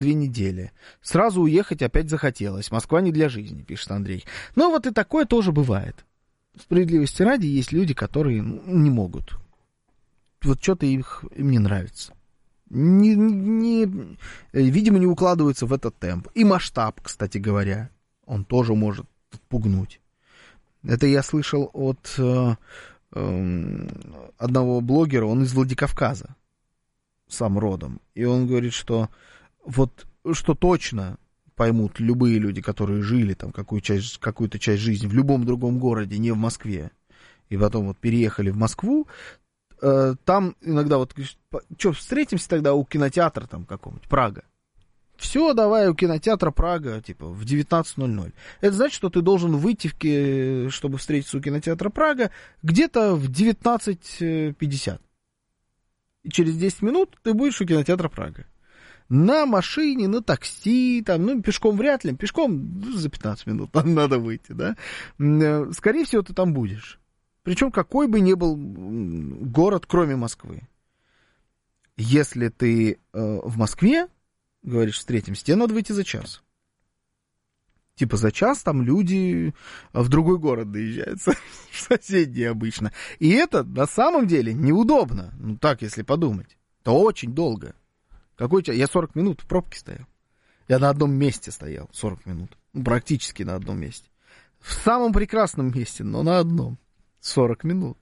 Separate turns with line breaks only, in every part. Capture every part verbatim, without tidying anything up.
две недели. Сразу уехать опять захотелось. Москва не для жизни, пишет Андрей. Но вот и такое тоже бывает. Справедливости ради, есть люди, которые не могут. Вот что-то их, им не нравится. Не, не, видимо, не укладываются в этот темп. И масштаб, кстати говоря, он тоже может пугнуть. Это я слышал от э, э, одного блогера, он из Владикавказа, сам родом. И он говорит, что вот что точно поймут любые люди, которые жили там какую часть, какую-то часть жизни в любом другом городе, не в Москве, и потом вот переехали в Москву, э, там иногда вот, что, встретимся тогда у кинотеатра там какого-нибудь, Прага. Все, давай у кинотеатра Прага, типа, в девятнадцать ноль ноль. Это значит, что ты должен выйти, в ки... чтобы встретиться у кинотеатра Прага, где-то в девятнадцать пятьдесят. И через десять минут ты будешь у кинотеатра Прага. На машине, на такси, там, ну, пешком вряд ли, пешком ну, за пятнадцать минут надо выйти, да. Скорее всего, ты там будешь. Причем какой бы ни был город, кроме Москвы. Если ты э, в Москве, говоришь, встретимся, тебе надо выйти за час. Типа за час там люди в другой город доезжают, в соседний обычно. И это на самом деле неудобно. Ну так, если подумать. Это очень долго. Какой час? Я сорок минут в пробке стоял. Я на одном месте стоял сорок минут. Ну, практически на одном месте. В самом прекрасном месте, но на одном. сорок минут.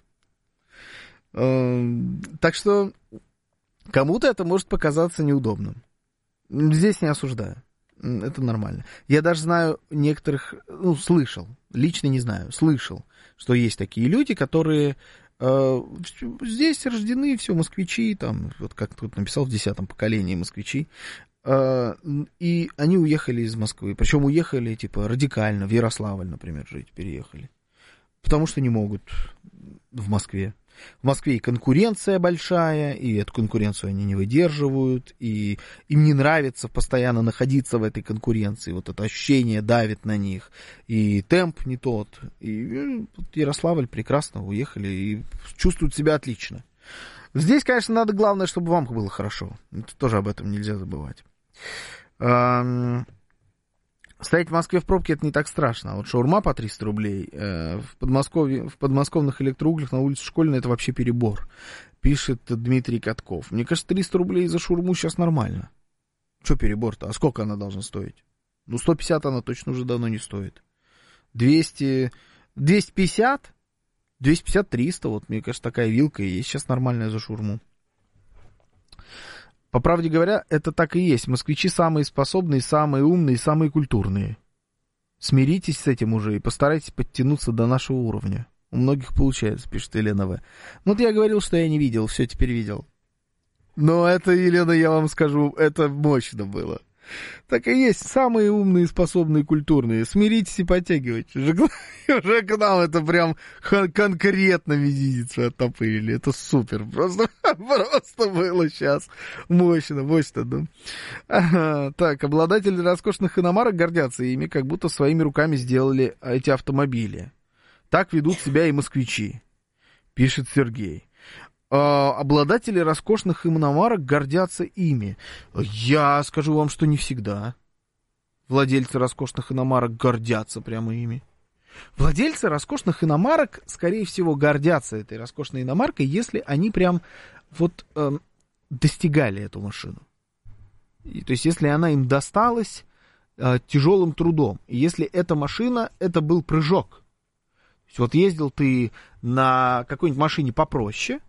Так что кому-то это может показаться неудобным. Здесь не осуждаю. Это нормально. Я даже знаю некоторых, ну, слышал, лично не знаю, слышал, что есть такие люди, которые э, здесь рождены, все, москвичи, там, вот как тут написал, в десятом поколении москвичи, э, и они уехали из Москвы. Причем уехали, типа, радикально, в Ярославль, например, жить, переехали. Потому что не могут в Москве. В Москве и конкуренция большая, и эту конкуренцию они не выдерживают, и им не нравится постоянно находиться в этой конкуренции, вот это ощущение давит на них, и темп не тот. И Ярославль прекрасно уехали и чувствуют себя отлично. Здесь, конечно, надо главное, чтобы вам было хорошо. Это тоже об этом нельзя забывать. Стоять в Москве в пробке — это не так страшно. А вот шаурма по триста рублей э, в Подмосковье, в подмосковных электроуглях на улице Школьной — это вообще перебор, пишет Дмитрий Катков. Мне кажется, триста рублей за шаурму сейчас нормально. Че перебор-то? А сколько она должна стоить? Ну, сто пятьдесят она точно уже давно не стоит. двести, двести пятьдесят? двести пятьдесят триста, вот, мне кажется, такая вилка и есть сейчас нормальная за шаурму. По правде говоря, это так и есть. Москвичи самые способные, самые умные, самые культурные. Смиритесь с этим уже и постарайтесь подтянуться до нашего уровня. У многих получается, пишет Елена В. Ну, вот я говорил, что я не видел, все, теперь видел. Но это, Елена, я вам скажу, это мощно было. Так и есть, самые умные, способные, культурные. Смиритесь и подтягивайтесь. Уже, уже к нам это прям конкретно видится, оттопырили. Это супер. Просто, просто было сейчас. Мощно, мощно, да. Ага, так, обладатели роскошных иномарок гордятся ими, как будто своими руками сделали эти автомобили. Так ведут себя и москвичи, пишет Сергей. Обладатели роскошных иномарок гордятся ими. Я скажу вам, что не всегда. Владельцы роскошных иномарок гордятся прямо ими. Владельцы роскошных иномарок, скорее всего, гордятся этой роскошной иномаркой, если они прям вот э, достигали эту машину. И, то есть, если она им досталась э, тяжелым трудом. И если эта машина, это был прыжок. То есть, вот ездил ты на какой-нибудь машине попроще.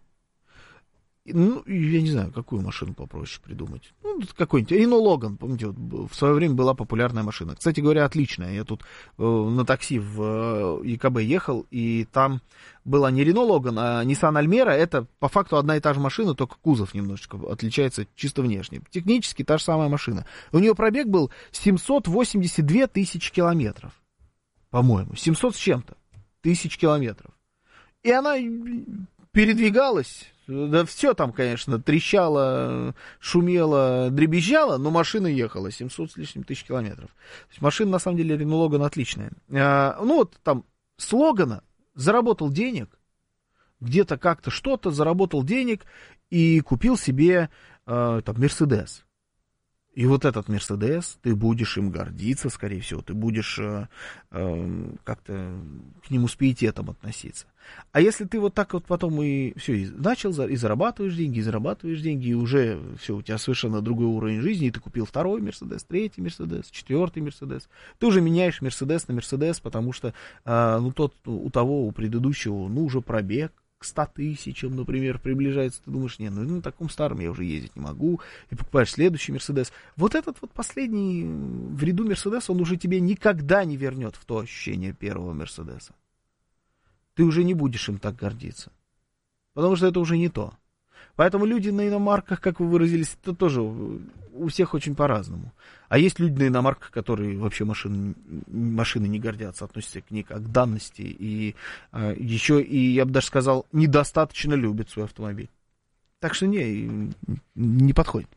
Ну, я не знаю, какую машину попроще придумать. Ну, какой-нибудь Renault Logan, помните, вот в свое время была популярная машина. Кстати говоря, отличная. Я тут э, на такси в э, ЕКБ ехал, и там была не Renault Logan, а Nissan Almera. Это по факту одна и та же машина, только кузов немножечко отличается чисто внешне. Технически та же самая машина. У нее пробег был семьсот восемьдесят две тысячи километров. По-моему, семьсот с чем-то тысяч километров. И она передвигалась. Да все там, конечно, трещало, шумело, дребезжало, но машина ехала семьсот с лишним тысяч километров. То есть машина, на самом деле, Renault Logan отличная. А, ну вот там с Логана заработал денег, где-то как-то что-то заработал денег и купил себе а, там Мерседес. И вот этот Мерседес, ты будешь им гордиться, скорее всего, ты будешь э, э, как-то к нему с пиететом относиться. А если ты вот так вот потом и все, и начал, и зарабатываешь деньги, и зарабатываешь деньги, и уже все, у тебя совершенно другой уровень жизни, и ты купил второй Мерседес, третий Мерседес, четвертый Мерседес, ты уже меняешь Мерседес на Мерседес, потому что э, ну, тот, у того, у предыдущего, ну, уже пробег к ста тысячам, например, приближается, ты думаешь, не, ну на таком старом я уже ездить не могу, и покупаешь следующий Мерседес. Вот этот вот последний в ряду Мерседес, он уже тебе никогда не вернет в то ощущение первого Мерседеса. Ты уже не будешь им так гордиться, потому что это уже не то. Поэтому люди на иномарках, как вы выразились, это тоже у всех очень по-разному. А есть люди на иномарках, которые вообще машины, машины не гордятся, относятся к ней как к данности. И а, еще, и я бы даже сказал, недостаточно любят свой автомобиль. Так что не, не подходит.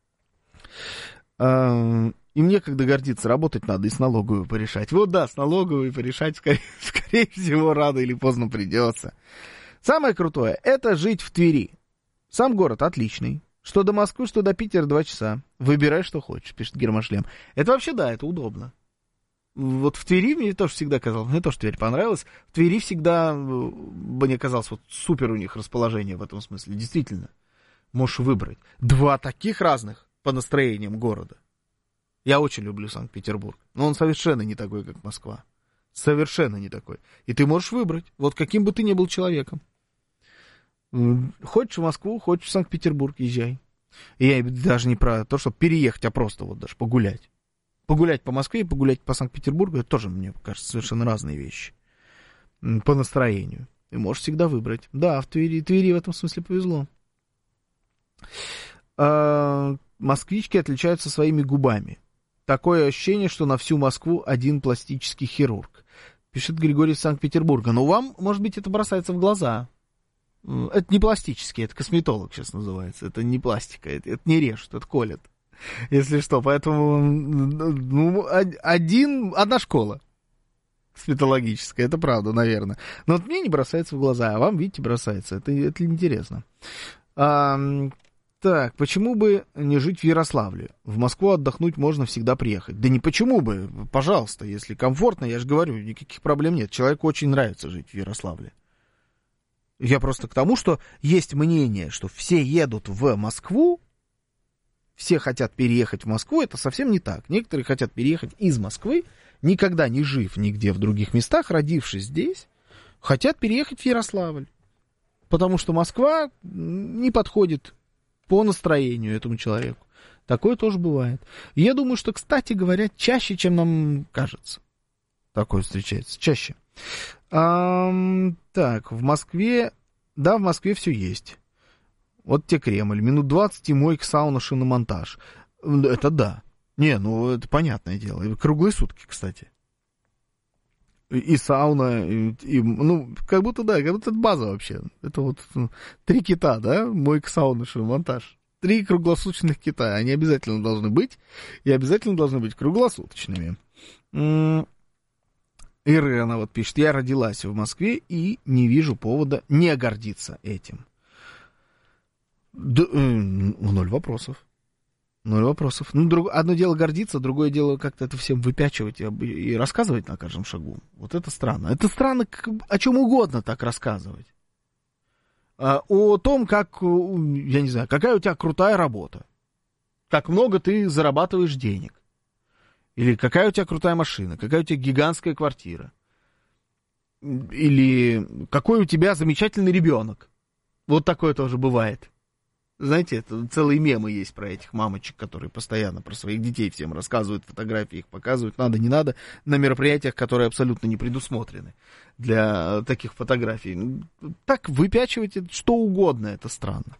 А, им некогда гордиться, работать надо и с налоговой порешать. Вот да, с налоговой порешать, скорее, скорее всего, рано или поздно придется. Самое крутое, это жить в Твери. Сам город отличный. Что до Москвы, что до Питера два часа. Выбирай, что хочешь, пишет Гермошлем. Это вообще, да, это удобно. Вот в Твери мне тоже всегда казалось, мне тоже Тверь понравилась. В Твери всегда мне казалось, вот супер у них расположение в этом смысле. Действительно, можешь выбрать. Два таких разных по настроениям города. Я очень люблю Санкт-Петербург. Но он совершенно не такой, как Москва. Совершенно не такой. И ты можешь выбрать, вот каким бы ты ни был человеком. Хочешь в Москву, хочешь в Санкт-Петербург, езжай. И я даже не про то, чтобы переехать, а просто вот даже погулять. Погулять по Москве и погулять по Санкт-Петербургу, это тоже, мне кажется, совершенно разные вещи. По настроению. И можешь всегда выбрать. Да, в Твери, Твери в этом смысле повезло. А, москвички отличаются своими губами. Такое ощущение, что на всю Москву один пластический хирург. Пишет Григорий из Санкт-Петербурга. Но вам, может быть, это бросается в глаза. Это не пластический, это косметолог сейчас называется. Это не пластика, это, это не режет, это колет. Если что, поэтому ну, один, одна школа косметологическая, это правда, наверное. Но вот мне не бросается в глаза, а вам, видите, бросается. Это, это интересно. А, так, почему бы не жить в Ярославле? В Москву отдохнуть можно всегда приехать. Да не почему бы, пожалуйста, если комфортно, я же говорю, никаких проблем нет. Человеку очень нравится жить в Ярославле. Я просто к тому, что есть мнение, что все едут в Москву, все хотят переехать в Москву, это совсем не так. Некоторые хотят переехать из Москвы, никогда не жив нигде в других местах, родившись здесь, хотят переехать в Ярославль. Потому что Москва не подходит по настроению этому человеку. Такое тоже бывает. И я думаю, что, кстати говоря, чаще, чем нам кажется. Такое встречается, чаще. А, так, в Москве, да, в Москве все есть. Вот тебе Кремль, минут двадцать и мойка, сауна, шиномонтаж. Это да. Не, ну это понятное дело. И круглые сутки, кстати. И, и сауна, и, и, ну, как будто, да, как будто это база вообще. Это вот ну, три кита, да, мойка, сауна, шиномонтаж. Три круглосуточных кита, они обязательно должны быть, и обязательно должны быть круглосуточными. Ирена вот пишет, я родилась в Москве и не вижу повода не гордиться этим. Да, э, ноль вопросов. Ноль вопросов. Ну, друг, одно дело гордиться, другое дело как-то это всем выпячивать и, и рассказывать на каждом шагу. Вот это странно. Это странно как, о чем угодно так рассказывать. А, о том, как, я не знаю, какая у тебя крутая работа. Как много ты зарабатываешь денег. Или какая у тебя крутая машина, какая у тебя гигантская квартира. Или какой у тебя замечательный ребенок. Вот такое тоже бывает. Знаете, это целые мемы есть про этих мамочек, которые постоянно про своих детей всем рассказывают, фотографии их показывают, надо, не надо, на мероприятиях, которые абсолютно не предусмотрены для таких фотографий. Так выпячивать что угодно, это странно.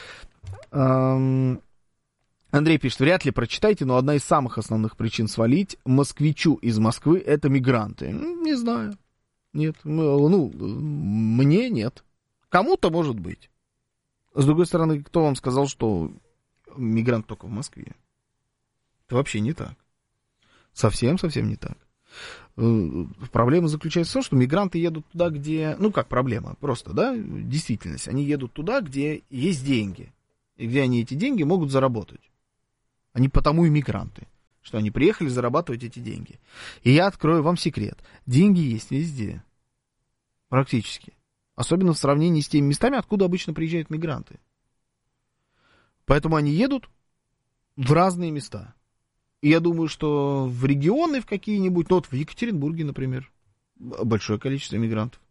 Андрей пишет, вряд ли прочитайте, но одна из самых основных причин свалить москвичу из Москвы — это мигранты. Не знаю. Нет. Ну, мне нет. Кому-то может быть. С другой стороны, кто вам сказал, что мигрант только в Москве? Это вообще не так. Совсем-совсем не так. Проблема заключается в том, что мигранты едут туда, где... Ну, как проблема? Просто, да, действительность. Они едут туда, где есть деньги. И где они эти деньги могут заработать. Они потому и мигранты, что они приехали зарабатывать эти деньги. И я открою вам секрет. Деньги есть везде. Практически. Особенно в сравнении с теми местами, откуда обычно приезжают мигранты. Поэтому они едут в разные места. И я думаю, что в регионы в какие-нибудь, ну вот в Екатеринбурге, например, большое количество мигрантов.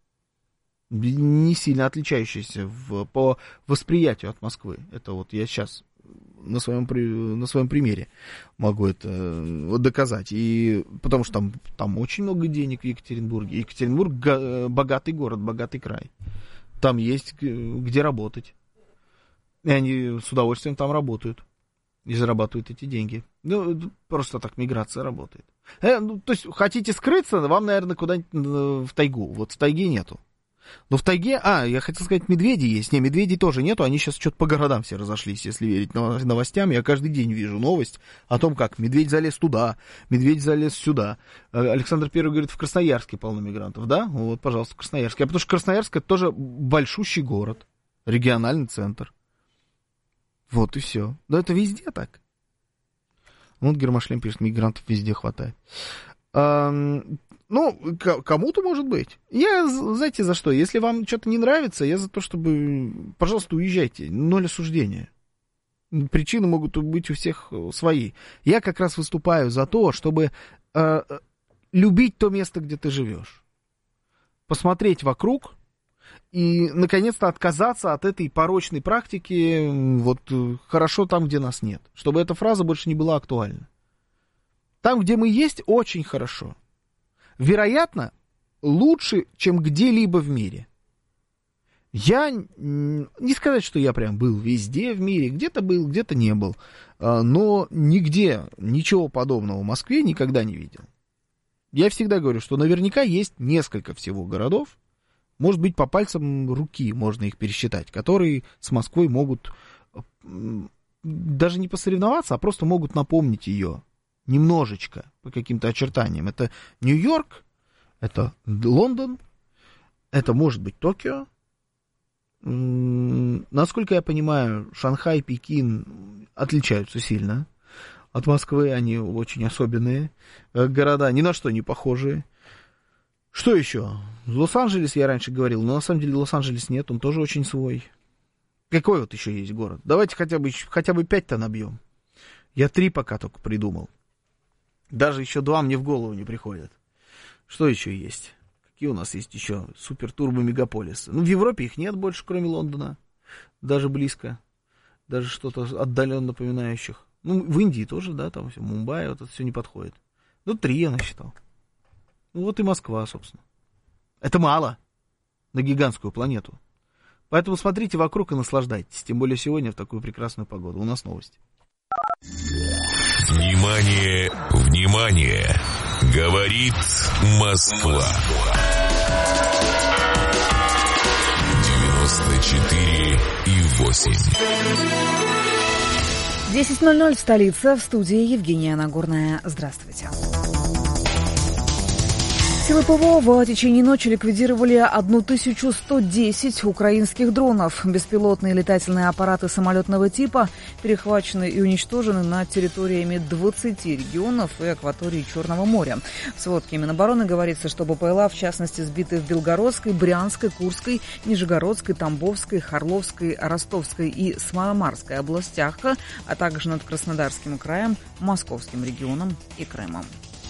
Не сильно отличающиеся в, по восприятию от Москвы. Это вот я сейчас на своем, на своем примере могу это вот доказать. И, потому что там, там очень много денег в Екатеринбурге. Екатеринбург богатый город, богатый край. Там есть где работать. И они с удовольствием там работают. И зарабатывают эти деньги. Ну, просто так миграция работает. Э, ну, то есть, хотите скрыться, вам, наверное, куда-нибудь в тайгу. Вот в тайге нету. Но в тайге... А, я хотел сказать, медведи есть. Не, медведей тоже нету. Они сейчас что-то по городам все разошлись, если верить новостям. Я каждый день вижу новость о том, как медведь залез туда, медведь залез сюда. Александр Первый говорит, в Красноярске полно мигрантов. Да? Вот, пожалуйста, в Красноярске. А потому что Красноярск — это тоже большущий город. Региональный центр. Вот и все. Да это везде так. Вот Гермошлем пишет, мигрантов везде хватает. А, ну, к- кому-то может быть. Я, знаете, за что? Если вам что-то не нравится, я за то, чтобы, пожалуйста, уезжайте. Ноль осуждения. Причины могут быть у всех свои. Я как раз выступаю за то, чтобы э, любить то место, где ты живешь. Посмотреть вокруг и, наконец-то, отказаться от этой порочной практики вот хорошо там, где нас нет. Чтобы эта фраза больше не была актуальна. Там, где мы есть, очень хорошо. Вероятно, лучше, чем где-либо в мире. Я не сказать, что я прям был везде в мире, где-то был, где-то не был, но нигде ничего подобного в Москве никогда не видел. Я всегда говорю, что наверняка есть несколько всего городов, может быть, по пальцам руки можно их пересчитать, которые с Москвой могут даже не посоревноваться, а просто могут напомнить ее немножечко по каким-то очертаниям. Это Нью-Йорк, это Лондон, это может быть Токио. Насколько я понимаю, Шанхай, Пекин отличаются сильно от Москвы, они очень особенные города, ни на что не похожие. Что еще? Лос-Анджелес я раньше говорил, но на самом деле Лос-Анджелес нет, он тоже очень свой. Какой вот еще есть город? Давайте хотя бы, хотя бы пять-то набьем. Я три пока только придумал. Даже еще два мне в голову не приходят. Что еще есть? Какие у нас есть еще супер-турбо-мегаполисы? Ну, в Европе их нет больше, кроме Лондона. Даже близко. Даже что-то отдаленно напоминающих. Ну, в Индии тоже, да, там все, Мумбаи, вот это все не подходит. Ну, три я насчитал. Ну, вот и Москва, собственно. Это мало на гигантскую планету. Поэтому смотрите вокруг и наслаждайтесь. Тем более сегодня в такую прекрасную погоду. У нас новости.
Внимание, внимание! Говорит Москва. девяносто четыре и восемь.
десять ноль ноль в столице. В студии Евгения Нагорная. Здравствуйте. Силы ПВО в течение ночи ликвидировали тысячу сто десять украинских дронов. Беспилотные летательные аппараты самолетного типа перехвачены и уничтожены над территориями двадцати регионов и акватории Черного моря. В сводке Минобороны говорится, что БПЛА, в частности, сбиты в Белгородской, Брянской, Курской, Нижегородской, Тамбовской, Харловской, Ростовской и Самарской областях, а также над Краснодарским краем, Московским регионом и Крымом.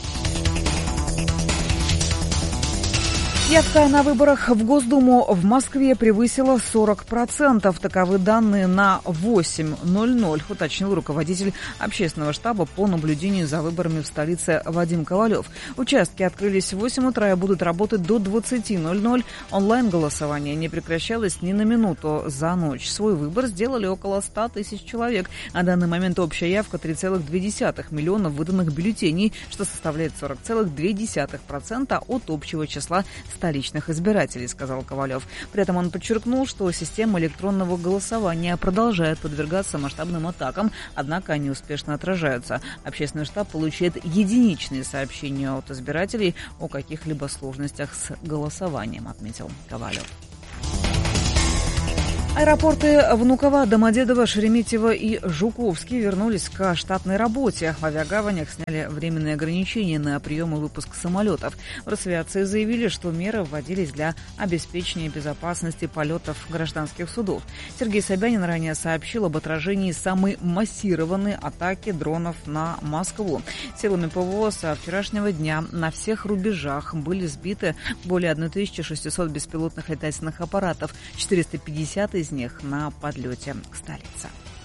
Явка на выборах в Госдуму в Москве превысила сорок процентов. Таковы данные на восемь ноль ноль, уточнил руководитель общественного штаба по наблюдению за выборами в столице Вадим Ковалев. Участки открылись в восемь утра и будут работать до двадцати ноль ноль. Онлайн-голосование не прекращалось ни на минуту за ночь. Свой выбор сделали около ста тысяч человек. На данный момент общая явка три целых две десятых миллиона выданных бюллетеней, что составляет сорок целых две десятых процента от общего числа столичных избирателей, сказал Ковалев. При этом он подчеркнул, что система электронного голосования продолжает подвергаться масштабным атакам, однако они успешно отражаются. Общественный штаб получает единичные сообщения от избирателей о каких-либо сложностях с голосованием, отметил Ковалев. Аэропорты Внуково, Домодедово, Шереметьево и Жуковский вернулись к штатной работе. В авиагаванях сняли временные ограничения на прием и выпуск самолетов. В Росавиации заявили, что меры вводились для обеспечения безопасности полетов гражданских судов. Сергей Собянин ранее сообщил об отражении самой массированной атаки дронов на Москву. Силами ПВО со вчерашнего дня на всех рубежах были сбиты более тысяча шестьсот беспилотных летательных аппаратов, четыреста пятьдесят из них на подлете к столице.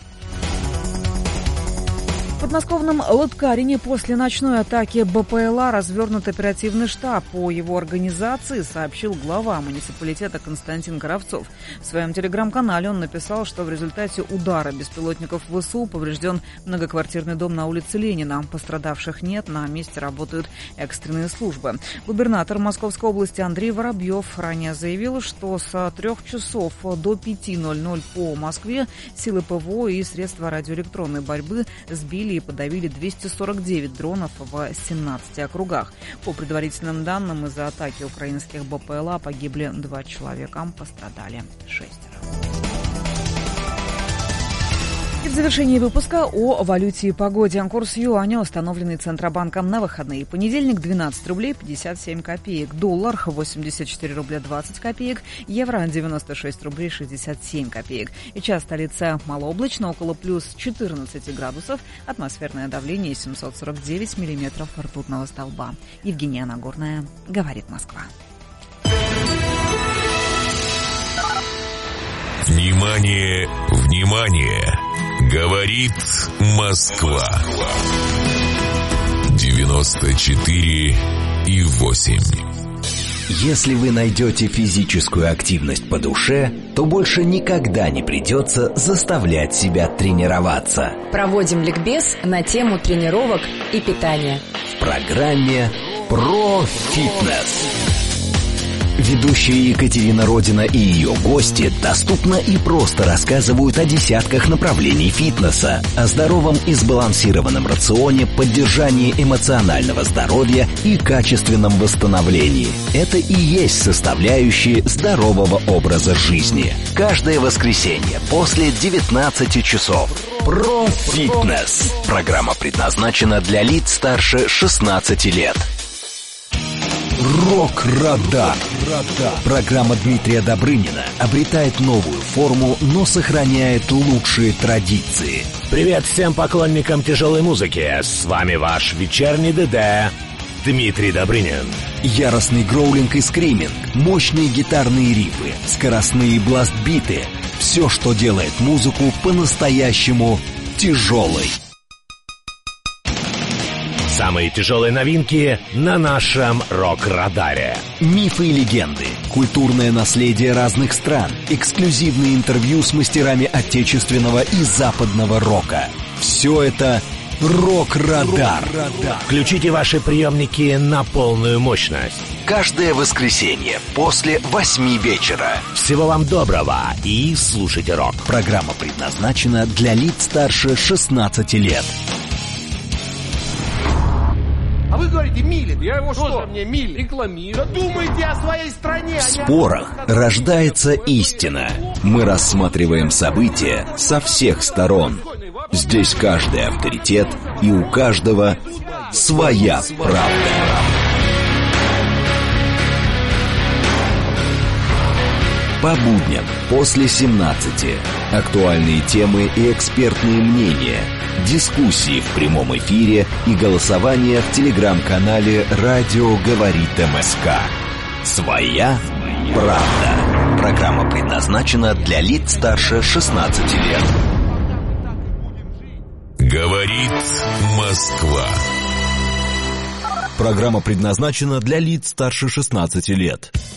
В подмосковном Лыткарине после ночной атаки БПЛА развернут оперативный штаб. По его организации сообщил глава муниципалитета Константин Коровцов. В своем телеграм-канале он написал, что в результате удара беспилотников ВСУ поврежден многоквартирный дом на улице Ленина. Пострадавших нет, на месте работают экстренные службы. Губернатор Московской области Андрей Воробьев ранее заявил, что с трех часов до пяти ноль-ноль по Москве силы ПВО и средства радиоэлектронной борьбы сбили и подавили двести сорок девять дронов в семнадцати округах. По предварительным данным, из-за атаки украинских БПЛА погибли два человека, пострадали шестеро. И в завершении выпуска о валюте и погоде. Курс юаня, установленный Центробанком на выходные. Понедельник двенадцать рублей пятьдесят семь копеек. Доллар восемьдесят четыре рубля двадцать копеек. Евро девяносто шесть рублей шестьдесят семь копеек. И час столица малооблачно, около плюс четырнадцати градусов. Атмосферное давление семьсот сорок девять миллиметров ртутного столба. Евгения Нагорная, говорит Москва.
Внимание, внимание! Говорит Москва. девяносто четыре и восемь.
Если вы найдете физическую активность по душе, то больше никогда не придется заставлять себя тренироваться.
Проводим ликбез на тему тренировок и питания.
В программе «Про фитнес». Ведущие Екатерина Родина и ее гости доступно и просто рассказывают о десятках направлений фитнеса, о здоровом и сбалансированном рационе, поддержании эмоционального здоровья и качественном восстановлении. Это и есть составляющие здорового образа жизни. Каждое воскресенье после девятнадцати часов. Про фитнес. Программа предназначена для лиц старше шестнадцати лет. Рок-радар. Программа Дмитрия Добрынина обретает новую форму, но сохраняет лучшие традиции.
Привет всем поклонникам тяжелой музыки. С вами ваш вечерний ДД Дмитрий Добрынин.
Яростный гроулинг и скриминг, мощные гитарные рифы, скоростные бласт-биты. Все, что делает музыку по-настоящему тяжелой.
Самые тяжелые новинки на нашем рок-радаре.
Мифы и легенды, культурное наследие разных стран, эксклюзивные интервью с мастерами отечественного и западного рока. Все это рок-радар.
Включите ваши приемники на полную мощность.
Каждое воскресенье после восьми вечера.
Всего вам доброго и слушайте рок.
Программа предназначена для лиц старше шестнадцати лет.
А вы говорите, милит. Я его что? Что мне милит? Рекламирую. Да думайте о своей стране.
В спорах рождается истина. Мы рассматриваем события со всех сторон. Здесь каждый авторитет, и у каждого своя правда. По будням после семнадцати. Актуальные темы и экспертные мнения. Дискуссии в прямом эфире и голосование в телеграм-канале «Радио говорит МСК». Своя правда. Программа предназначена для лиц старше шестнадцати лет.
Говорит Москва.
Программа предназначена для лиц старше шестнадцати лет.